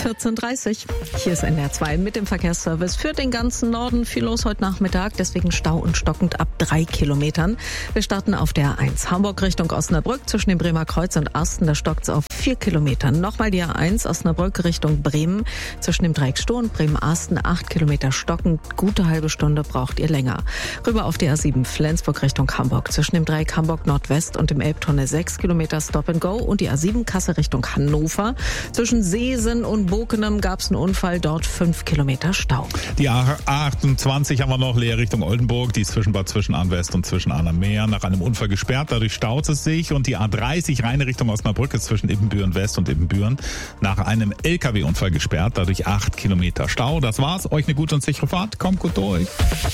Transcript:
14:30 Uhr. Hier ist NDR 2 mit dem Verkehrsservice für den ganzen Norden. Viel los heute Nachmittag, deswegen Stau und stockend ab 3 Kilometern. Wir starten auf der A1 Hamburg Richtung Osnabrück zwischen dem Bremer Kreuz und Asten. Da stockt es auf 4 Kilometern. Nochmal die A1 Osnabrück Richtung Bremen zwischen dem Dreieck Stoh und Bremen-Asten 8 Kilometer stockend. Gute halbe Stunde braucht ihr länger. Rüber auf die A7 Flensburg Richtung Hamburg zwischen dem Dreieck Hamburg Nordwest und dem Elbtunnel 6 Kilometer Stop and Go und die A7 Kassel Richtung Hannover. Zwischen Seesen und Bokenem gab es einen Unfall, dort 5 Kilometer Stau. Die A28 haben wir noch leer Richtung Oldenburg, die ist zwischen Bad Zwischenahn-West und Zwischenahn-am-Meer nach einem Unfall gesperrt, dadurch staut es sich und die A30 reine Richtung Osnabrück ist zwischen Ibbenbüren West und Ibbenbüren nach einem LKW-Unfall gesperrt, dadurch 8 Kilometer Stau. Das war's, euch eine gute und sichere Fahrt, kommt gut durch.